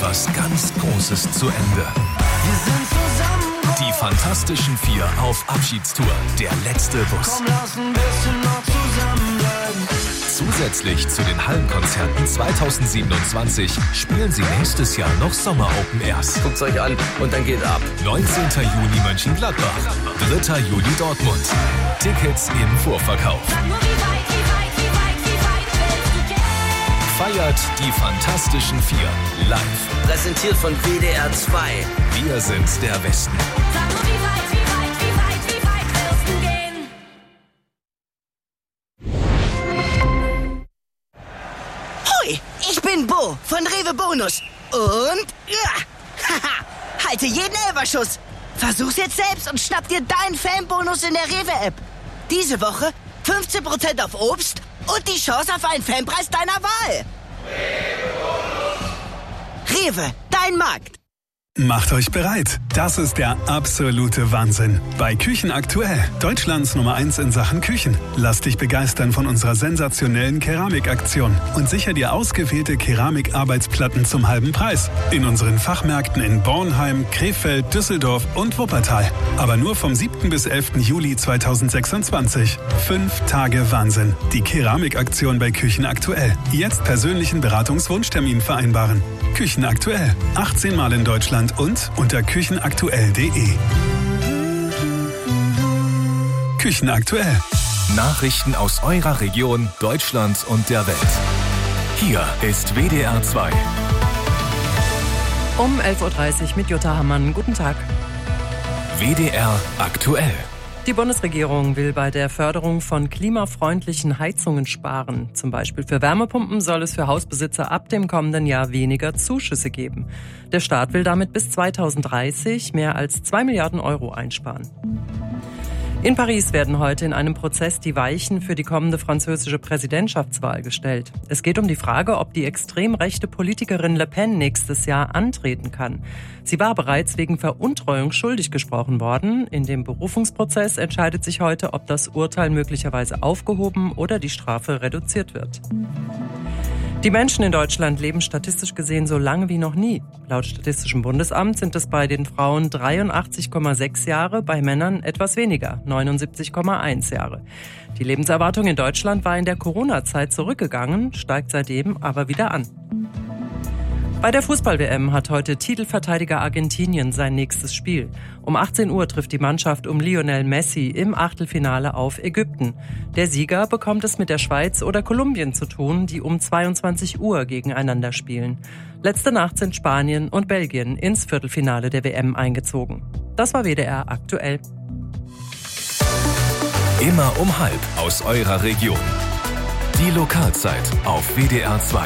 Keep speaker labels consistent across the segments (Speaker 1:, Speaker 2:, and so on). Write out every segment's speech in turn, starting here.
Speaker 1: etwas ganz Großes zu Ende.
Speaker 2: Wir sind zusammen.
Speaker 1: Die Fantastischen Vier auf Abschiedstour. Der letzte Bus.
Speaker 2: Komm, lass ein bisschen noch zusammenbleiben.
Speaker 1: Zusätzlich zu den Hallenkonzerten 2027 spielen sie nächstes Jahr noch Sommer-Open-Airs.
Speaker 3: Guckt's euch an und dann geht ab.
Speaker 1: 19. Juni Mönchengladbach, 3. Juli Dortmund. Tickets im Vorverkauf. Feiert die Fantastischen Vier live.
Speaker 3: Präsentiert von WDR 2.
Speaker 1: Wir sind der Westen.
Speaker 4: Hoi, ich bin Bo von Rewe Bonus. Und halte jeden Elferschuss. Versuch's jetzt selbst und schnapp dir deinen Fanbonus in der Rewe-App. Diese Woche 15% auf Obst und die Chance auf einen Fanpreis deiner Wahl. Rewe, dein Markt.
Speaker 5: Macht euch bereit. Das ist der absolute Wahnsinn. Bei Küchen aktuell, Deutschlands Nummer 1 in Sachen Küchen. Lass dich begeistern von unserer sensationellen Keramikaktion und sicher dir ausgewählte Keramikarbeitsplatten zum halben Preis. In unseren Fachmärkten in Bornheim, Krefeld, Düsseldorf und Wuppertal. Aber nur vom 7. bis 11. Juli 2026. 5 Tage Wahnsinn. Die Keramikaktion bei Küchen aktuell. Jetzt persönlichen Beratungswunschtermin vereinbaren. Küchen aktuell. 18 Mal in Deutschland und unter küchenaktuell.de. Küchenaktuell.
Speaker 1: Nachrichten aus eurer Region, Deutschland und der Welt. Hier ist WDR 2.
Speaker 6: Um 11.30 Uhr mit Jutta Hammann. Guten Tag.
Speaker 1: WDR aktuell.
Speaker 6: Die Bundesregierung will bei der Förderung von klimafreundlichen Heizungen sparen. Zum Beispiel für Wärmepumpen soll es für Hausbesitzer ab dem kommenden Jahr weniger Zuschüsse geben. Der Staat will damit bis 2030 mehr als 2 Milliarden Euro einsparen. In Paris werden heute in einem Prozess die Weichen für die kommende französische Präsidentschaftswahl gestellt. Es geht um die Frage, ob die extrem rechte Politikerin Le Pen nächstes Jahr antreten kann. Sie war bereits wegen Veruntreuung schuldig gesprochen worden. In dem Berufungsprozess entscheidet sich heute, ob das Urteil möglicherweise aufgehoben oder die Strafe reduziert wird. Die Menschen in Deutschland leben statistisch gesehen so lange wie noch nie. Laut Statistischem Bundesamt sind es bei den Frauen 83,6 Jahre, bei Männern etwas weniger, 79,1 Jahre. Die Lebenserwartung in Deutschland war in der Corona-Zeit zurückgegangen, steigt seitdem aber wieder an. Bei der Fußball-WM hat heute Titelverteidiger Argentinien sein nächstes Spiel. Um 18 Uhr trifft die Mannschaft um Lionel Messi im Achtelfinale auf Ägypten. Der Sieger bekommt es mit der Schweiz oder Kolumbien zu tun, die um 22 Uhr gegeneinander spielen. Letzte Nacht sind Spanien und Belgien ins Viertelfinale der WM eingezogen. Das war WDR aktuell.
Speaker 1: Immer um 12 aus eurer Region. Die Lokalzeit auf WDR 2.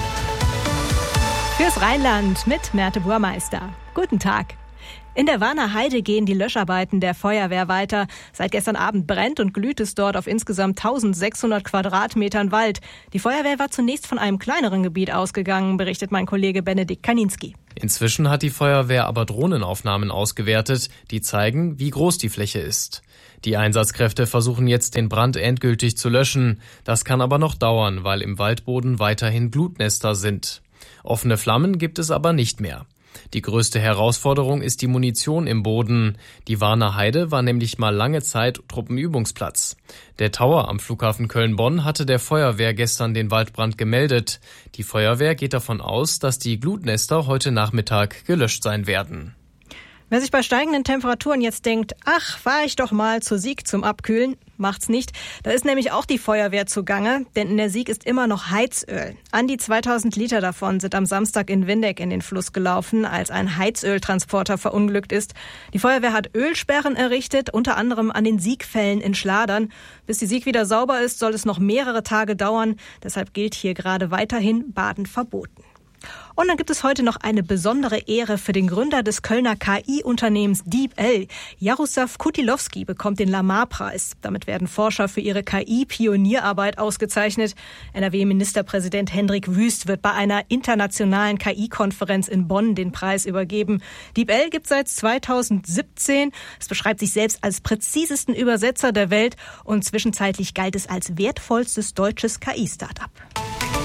Speaker 7: Fürs Rheinland mit Merte Burmeister. Guten Tag. In der Warner Heide gehen die Löscharbeiten der Feuerwehr weiter. Seit gestern Abend brennt und glüht es dort auf insgesamt 1600 Quadratmetern Wald. Die Feuerwehr war zunächst von einem kleineren Gebiet ausgegangen, berichtet mein Kollege Benedikt Kaninski.
Speaker 8: Inzwischen hat die Feuerwehr aber Drohnenaufnahmen ausgewertet, die zeigen, wie groß die Fläche ist. Die Einsatzkräfte versuchen jetzt, den Brand endgültig zu löschen. Das kann aber noch dauern, weil im Waldboden weiterhin Glutnester sind. Offene Flammen gibt es aber nicht mehr. Die größte Herausforderung ist die Munition im Boden. Die Warner Heide war nämlich mal lange Zeit Truppenübungsplatz. Der Tower am Flughafen Köln-Bonn hatte der Feuerwehr gestern den Waldbrand gemeldet. Die Feuerwehr geht davon aus, dass die Glutnester heute Nachmittag gelöscht sein werden.
Speaker 7: Wer sich bei steigenden Temperaturen jetzt denkt, ach, fahre ich doch mal zur Sieg zum Abkühlen, macht's nicht. Da ist nämlich auch die Feuerwehr zugange, denn in der Sieg ist immer noch Heizöl. An die 2000 Liter davon sind am Samstag in Windeck in den Fluss gelaufen, als ein Heizöltransporter verunglückt ist. Die Feuerwehr hat Ölsperren errichtet, unter anderem an den Siegfällen in Schladern. Bis die Sieg wieder sauber ist, soll es noch mehrere Tage dauern. Deshalb gilt hier gerade weiterhin Baden verboten. Und dann gibt es heute noch eine besondere Ehre für den Gründer des Kölner KI-Unternehmens DeepL. Jaroslav Kutilowski bekommt den Lamar-Preis. Damit werden Forscher für ihre KI-Pionierarbeit ausgezeichnet. NRW-Ministerpräsident Hendrik Wüst wird bei einer internationalen KI-Konferenz in Bonn den Preis übergeben. DeepL gibt es seit 2017. Es beschreibt sich selbst als präzisesten Übersetzer der Welt und zwischenzeitlich galt es als wertvollstes deutsches KI-Startup.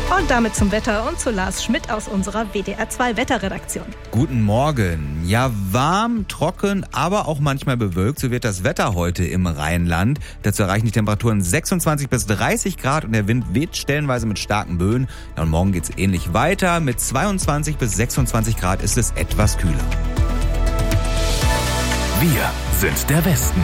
Speaker 7: Und damit zum Wetter und zu Lars Schmidt aus unserer WDR2 Wetterredaktion.
Speaker 9: Guten Morgen. Ja, warm, trocken, aber auch manchmal bewölkt. So wird das Wetter heute im Rheinland. Dazu erreichen die Temperaturen 26 bis 30 Grad und der Wind weht stellenweise mit starken Böen. Ja, und morgen geht's ähnlich weiter. Mit 22 bis 26 Grad ist es etwas kühler.
Speaker 1: Wir sind der Westen.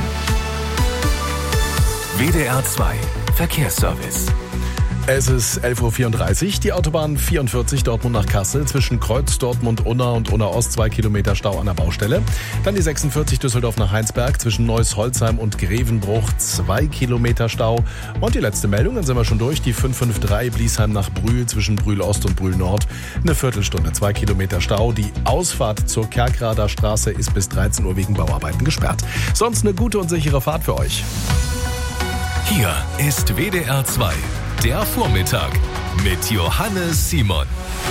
Speaker 1: WDR 2 Verkehrsservice.
Speaker 10: Es ist 11.34 Uhr. Die Autobahn 44 Dortmund nach Kassel zwischen Kreuz, Dortmund, Unna und Unna Ost 2 Kilometer Stau an der Baustelle. Dann die 46 Düsseldorf nach Heinsberg zwischen Neuss-Holzheim und Grevenbruch 2 Kilometer Stau. Und die letzte Meldung, dann sind wir schon durch. Die 553 Bliesheim nach Brühl zwischen Brühl Ost und Brühl Nord. Eine Viertelstunde, 2 Kilometer Stau. Die Ausfahrt zur Kerkrader Straße ist bis 13 Uhr wegen Bauarbeiten gesperrt. Sonst eine gute und sichere Fahrt für euch.
Speaker 1: Hier ist WDR 2. Der Vormittag mit Johannes Simon.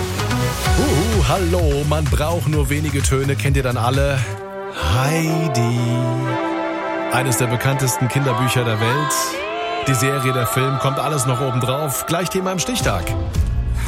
Speaker 10: Hallo, man braucht nur wenige Töne, kennt ihr dann alle? Heidi. Eines der bekanntesten Kinderbücher der Welt. Die Serie, der Film, kommt alles noch obendrauf. Gleich Thema im Stichtag.